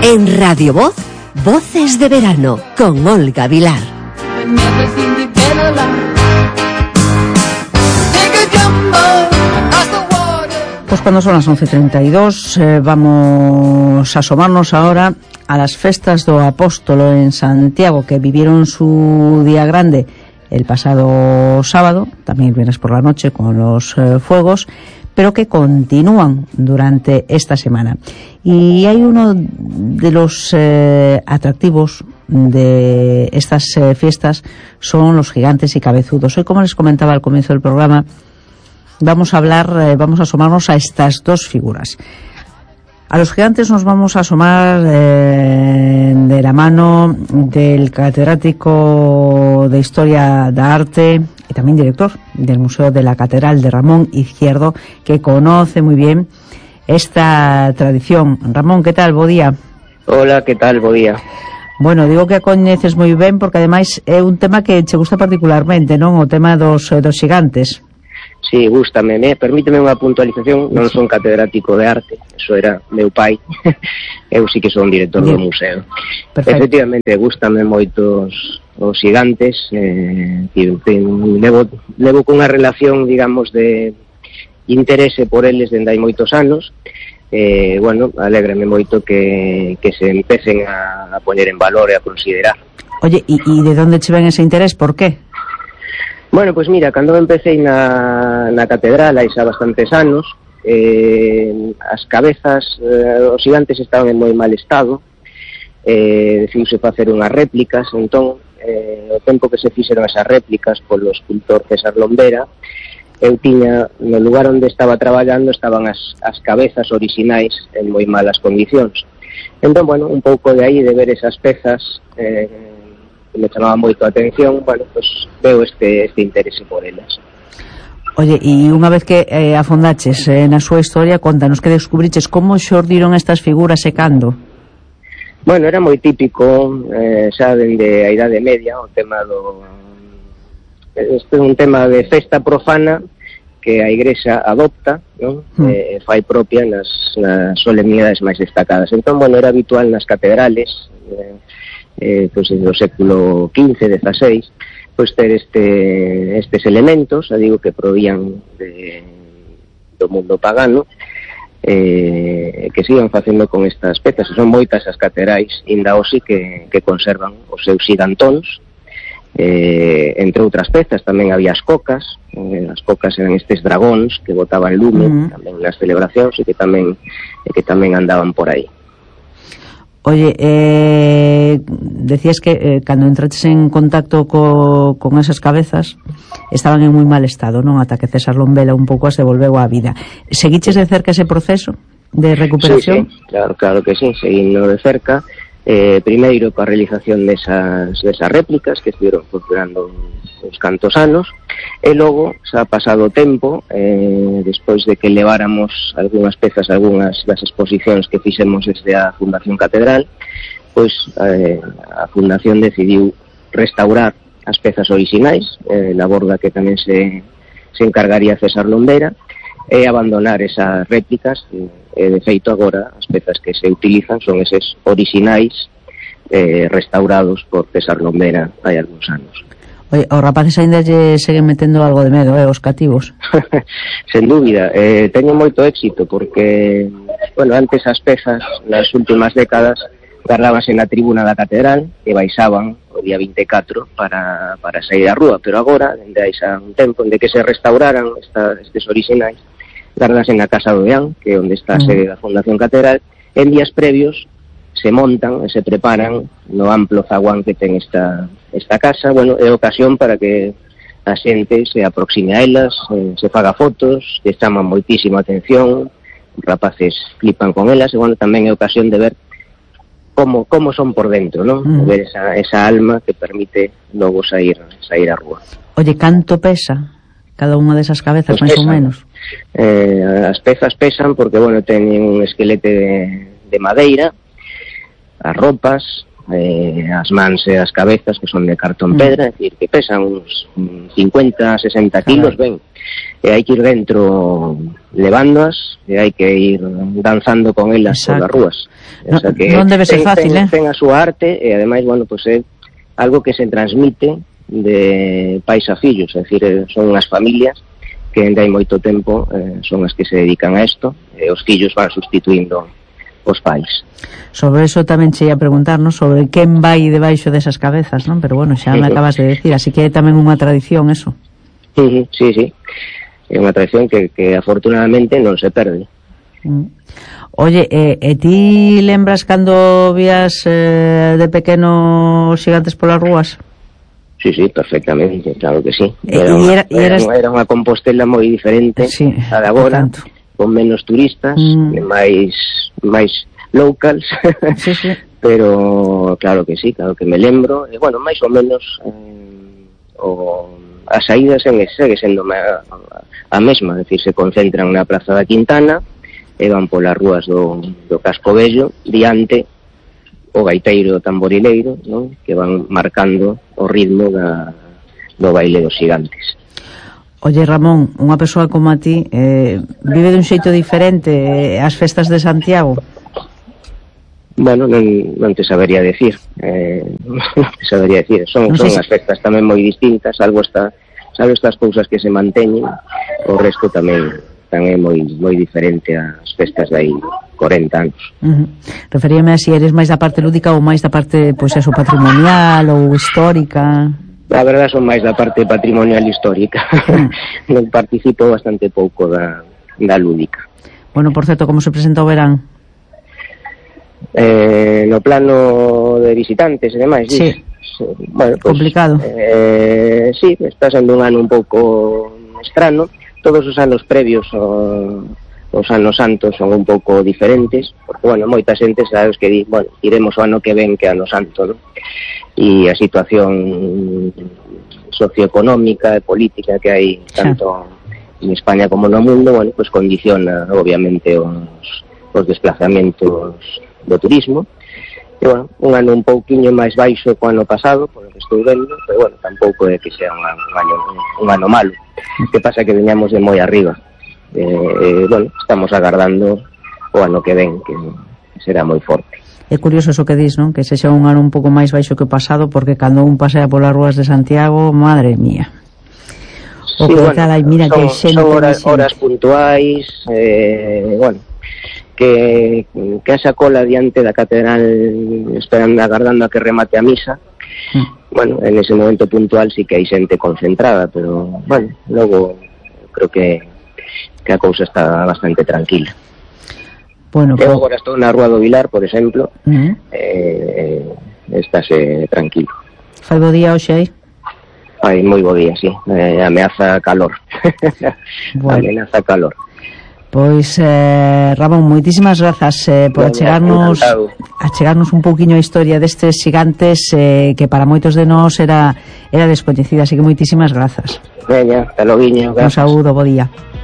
En Radio Voz, Voces de Verano, con Olga Vilar. Pues cuando son las 11:32 vamos a asomarnos ahora a las festas do Apóstolo en Santiago, que vivieron su día grande el pasado sábado, también viernes por la noche con los fuegos, pero que continúan durante esta semana. Y hay uno de los atractivos de estas fiestas, son los gigantes y cabezudos. Hoy, como les comentaba al comienzo del programa, vamos a asomarnos a estas dos figuras. A los gigantes nos vamos a asomar de la mano del catedrático de Historia da Arte y también director del Museo de la Catedral, de Ramón Izquierdo, que conoce muy bien esta tradición. Ramón, ¿qué tal? Bo día. Hola, ¿qué tal? Bo día. Bueno, digo que a coñeces moi ben porque ademais é un tema que che gusta particularmente, non? O tema dos gigantes. Sí, gústame, permíteme unha puntualización, non son catedrático de arte, eso era meu pai, eu sí que son director do museo. Perfecto. Efectivamente, gústame moito os gigantes, levo cunha relación, digamos, de interese por eles dende hai moitos anos. Bueno, alégrame moito que se empecen a poñer en valor e a considerar. Oye, e de onde che ven ese interés? Por qué? Bueno, pues mira, cando empecé na catedral hai xa bastantes anos, as cabezas, os gigantes estaban en moi mal estado, decidiuse facer unhas réplicas, entón, o tempo que se fixeron esas réplicas polo escultor César Lombera, eu tiña, no lugar onde estaba traballando, estaban as cabezas orixinais en moi malas condicións. Entón, bueno, un pouco de aí, de ver esas pezas, me chamaba moito a atención, bueno, pues veo este interese por elas. Oye, e unha vez que afondaches na súa historia, contanos que descubriches como xordiron estas figuras e cando? Bueno, era moi típico, xa dende a Idade Media, o tema este é un tema de festa profana que a Igrexa adopta, non? Fai propia nas solemnidades máis destacadas. Entón, bueno, era habitual nas catedrales, pois do século XV, XVI, pois ter estes elementos, digo, que provían do mundo pagano, que sigan facendo con estas pezas. Son moitas as catedrais, inda hoxe, que conservan os seus gigantóns, entre outras pezas. Tamén había as cocas eran estes dragóns que botaban lume tamén nas celebracións e que tamén andaban por aí. Oye, decías que cando entraches en contacto con esas cabezas estaban en moi mal estado, non? Ata que César Lombera un pouco as devolveu á vida. Seguiches de cerca ese proceso de recuperación? Sí, claro que sí, seguindo de cerca. Primeiro coa realización desas réplicas que estiveron funcionando uns cantos anos, e logo, xa pasado o tempo, despois de que leváramos algunhas pezas, algunhas das exposicións que fixemos desde a Fundación Catedral, pois a Fundación decidiu restaurar as pezas orixinais, labor da que tamén se encargaría César Lombera, e abandonar esas réplicas. De feito, agora as pezas que se utilizan son eses orixinais restaurados por César Lombera hai algúns anos. Oye, os rapaces ainda lle seguen metendo algo de medo, os cativos? Sen dúbida, teño moito éxito porque, bueno, antes as pezas nas últimas décadas gardábanse na tribuna da catedral e baixaban o día 24 para sair á rúa, pero agora, dende hai xa un tempo, onde que se restauraran estes orixinais, gardas en a Casa do Deán, que é onde está a sede da Fundación Catedral. En días previos se montan e se preparan no amplo zaguán que ten esta casa. Bueno, é ocasión para que a xente se aproxime a elas, se faga fotos, que chaman moitísima atención, os rapaces flipan con elas, e bueno, tamén é ocasión de ver como son por dentro, non? Ver esa alma que permite logo sair á rúa. Oye, canto pesa cada unha desas cabezas, pues máis ou menos? As pezas pesan porque, bueno, teñen un esquelete de madeira, as ropas, as mans e as cabezas, que son de cartón pedra, é dicir, que pesan uns 50, 60 kilos, ben, e hai que ir dentro levándoas, e hai que ir danzando con elas polas rúas. O sea que non debe ser fácil, ten a súa arte, e ademais, bueno, pues é algo que se transmite de pais a fillos, é dicir, son unhas familias que ainda hai moito tempo son as que se dedican a isto, e os fillos van sustituindo os pais. Sobre eso tamén che ia preguntar, ¿no? Sobre quen vai debaixo desas cabezas, ¿no? Pero bueno, xa me acabas de decir, así que é tamén unha tradición eso. Sí, é unha tradición que afortunadamente non se perde. Oye, e ti lembras cando vías de pequeno os xigantes polas rúas? Sí, perfectamente, claro que sí. Era unha Compostela moi diferente a de agora, con menos turistas, máis locals, pero claro que sí, claro que me lembro, e bueno, máis ou menos a saída segue sendo a mesma, é dicir, se concentran na Praza da Quintana e van polas rúas do Casco Vello, diante o gaiteiro tamborileiro, non? Que van marcando o ritmo do baile dos xigantes. Oye, Ramón, unha persoa como a ti vive dun xeito diferente as festas de Santiago? Bueno, non te sabería decir. Son as festas tamén moi distintas, salvo estas cousas que se manteñen, o resto tamén é moi diferente ás festas de aí 40 anos. Referíame a si eres máis da parte lúdica ou máis da parte, pois eso, patrimonial ou histórica. A verdade, son máis da parte patrimonial histórica. Non participo bastante pouco da lúdica. Bueno, por certo, como se presenta o verán? No plano de visitantes e demais, sí. Bueno, pues, complicado. Sí, está sendo un ano un pouco estrano. Todos os anos previos os anos santos son un pouco diferentes, porque, bueno, moita xente sabes que di, bueno, iremos o ano que ven que ano santo, non? E a situación socioeconómica e política que hai tanto en España como no mundo, bueno, pues condiciona obviamente os desplazamentos do turismo. E, bueno, un ano un pouquiño máis baixo co ano pasado, por o que estou vendo, pero, bueno, tampouco é que sea un ano malo. Que pasa que veñamos de moi arriba. Bueno, estamos agardando o ano que ven, que será moi forte. É curioso eso que dis, non? Que sexa un ano un pouco máis baixo que o pasado, porque cando un pasea polas rúas de Santiago, madre mía. O que tal, aí, mira que xente. Son horas puntuais, bueno, que esa cola diante da catedral esperando, agardando a que remate a misa. Bueno, en ese momento puntual sí que hai xente concentrada, pero, bueno, logo creo que a cousa está bastante tranquila. Bueno, eu agora estou na Rúa do Vilar, por exemplo, estáse tranquilo. Fai bo día hoxe aí? Ai, moi bo día, sí. Ameaza calor. Bueno. Ameaza calor. Pois, Ramón, moitísimas grazas por achegarnos un pouquiño a historia destes xigantes que para moitos de nós era descoñecida, así que moitísimas grazas. Veña, hasta logo, un saúdo, bo día.